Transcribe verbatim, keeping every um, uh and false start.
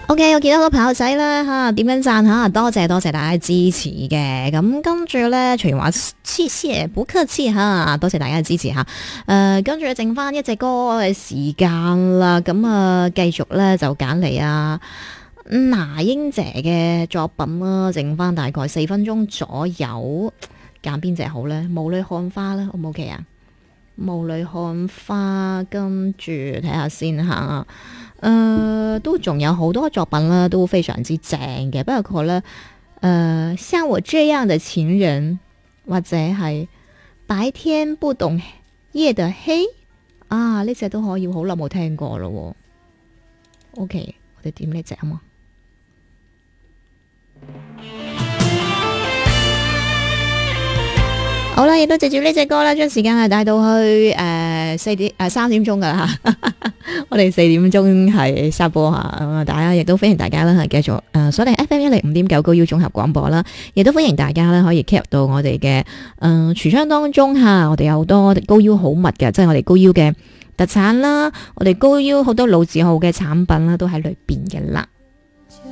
OK，我見到好多朋友仔咧吓，點樣讚吓，多謝多謝大家支持嘅。咁跟住咧，除話謝謝，不客氣吓，多謝大家嘅支持吓。誒、呃，跟住剩翻一隻歌嘅時間啦，咁啊，繼續咧就揀嚟啊那英姐嘅作品啦，剩翻大概四分鐘左右，揀邊隻好咧？霧裏看花啦，O 唔 OK 啊？霧裏看花，跟住睇下先吓。誒、呃，都仲有好多作品啦，都非常之正嘅。不過咧，誒、呃，像我這樣的情人，或者係白天不懂夜的黑啊，呢隻都可以，好耐冇聽過咯。OK，我哋點呢隻啊嘛？好啦，亦都藉住呢隻歌啦，將時間係帶到去誒四點誒三點鐘噶啦吓，我哋四點鐘係殺播吓，咁啊大家亦都歡迎大家啦，係繼續誒鎖定 F M 一零五點九高 U 綜合廣播啦，亦都歡迎大家咧可以 cap 到我哋嘅誒櫥窗當中吓，我哋有好多高 U 好密嘅，即係我哋高 U 嘅特產啦，我哋高 U 好多老字號嘅產品啦，都喺裏邊嘅啦。